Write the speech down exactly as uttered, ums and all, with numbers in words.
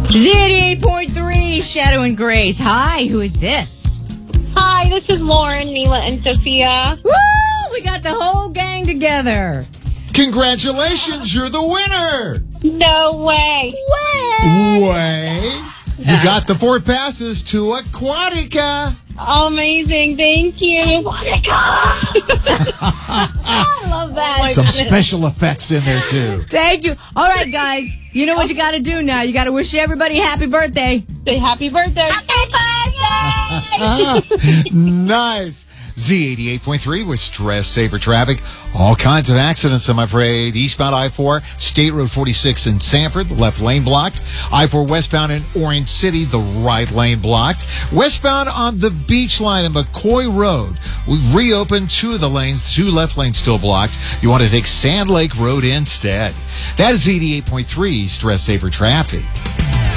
Z eighty-eight point three, Shadow and Grace. Hi, who is this? Hi, this is Lauren, Mila, and Sophia. Woo! We got the whole gang together. Congratulations, you're the winner. No way. Way! Way. You got the four passes to Aquatica. Amazing. Thank you. I love that. Some special effects in there, too. Thank you. All right, guys. You know what you got to do now. You got to wish everybody happy birthday. Say happy birthday. Happy birthday. Nice. Z eighty-eight point three with Stress Saver Traffic. All kinds of accidents, I'm afraid. Eastbound I four, State Road forty-six in Sanford, the left lane blocked. I four westbound in Orange City, the right lane blocked. Westbound on the Beach Line in McCoy Road, we've reopened two of the lanes, two left lanes still blocked. You want to take Sand Lake Road instead. That is Z eighty-eight point three Stress Saver Traffic.